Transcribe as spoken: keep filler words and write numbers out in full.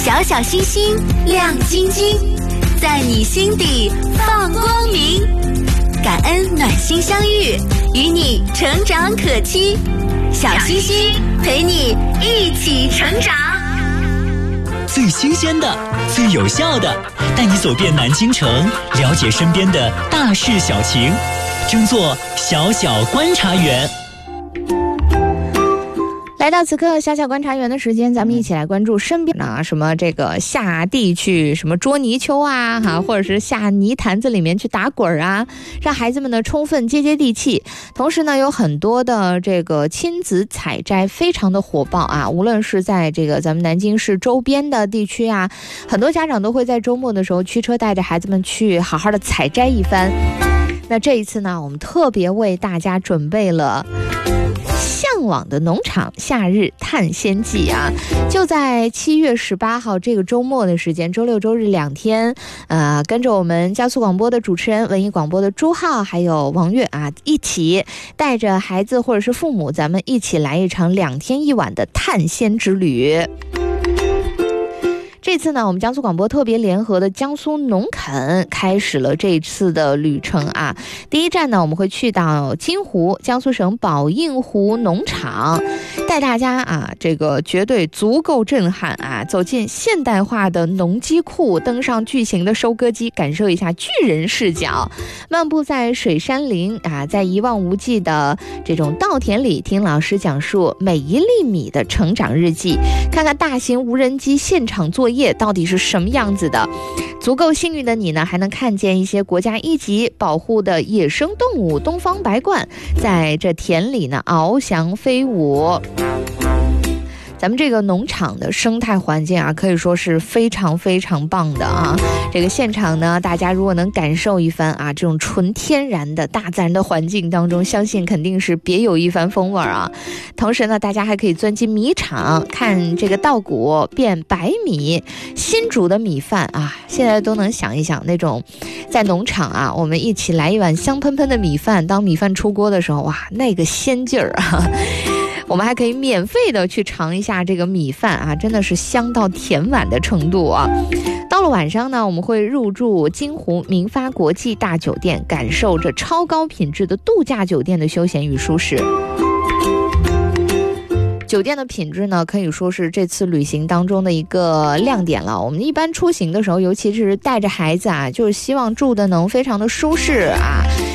小小星星亮晶晶，在你心底放光明。感恩暖心相遇，与你成长可期。小星星陪你一起成长。 最新鲜的，最有效的，带你走遍南京城，了解身边的大事小情，争做小小观察员。 来到此刻小小观察员的时间，咱们一起来关注身边啊，什么这个下地去什么捉泥鳅啊，哈，或者是下泥潭子里面去打滚啊，让孩子们呢充分接接地气。同时呢，有很多的这个亲子采摘非常的火爆啊，无论是在这个咱们南京市周边的地区啊，很多家长都会在周末的时候驱车带着孩子们去好好的采摘一番。那这一次呢，我们特别为大家准备了向往的农场夏日探险记啊，就在七月十八号这个周末的时间，周六周日两天，呃，跟着我们江苏广播的主持人、文艺广播的朱浩还有王悦啊，一起带着孩子或者是父母，咱们一起来一场两天一晚的探险之旅。这次呢，我们江苏广播特别联合的江苏农垦开始了这次的旅程啊。第一站呢，我们会去到金湖，江苏省宝应湖农场，带大家啊，这个绝对足够震撼啊！走进现代化的农机库，登上巨型的收割机，感受一下巨人视角，漫步在水杉林啊，在一望无际的这种稻田里，听老师讲述每一粒米的成长日记，看看大型无人机现场作业到底是什么样子的。足够幸运的你呢，还能看见一些国家一级保护的野生动物东方白鹳在这田里呢翱翔飞舞。咱们这个农场的生态环境啊，可以说是非常非常棒的啊。这个现场呢，大家如果能感受一番啊，这种纯天然的大自然的环境当中，相信肯定是别有一番风味啊。同时呢，大家还可以钻进米场，看这个稻谷变白米，新煮的米饭啊，现在都能想一想那种在农场啊，我们一起来一碗香喷喷的米饭，当米饭出锅的时候，哇，那个鲜劲儿啊！我们还可以免费的去尝一下这个米饭啊，真的是香到甜碗的程度啊。到了晚上呢，我们会入住金湖民发国际大酒店，感受着超高品质的度假酒店的休闲与舒适。酒店的品质呢，可以说是这次旅行当中的一个亮点了。我们一般出行的时候，尤其是带着孩子啊，就是希望住的能非常的舒适啊，